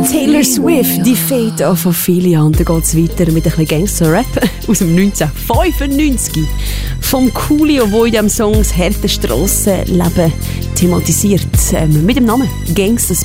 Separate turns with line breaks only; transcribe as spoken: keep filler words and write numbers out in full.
Taylor Swift, die Fate of Ophelia. Und dann geht es weiter mit ein bisschen Gangster-Rap aus dem neunzehnhundertfünfundneunzig. Vom Coolio, der in diesem Song das harte Strassenleben thematisiert. Ähm, mit dem Namen Gangsters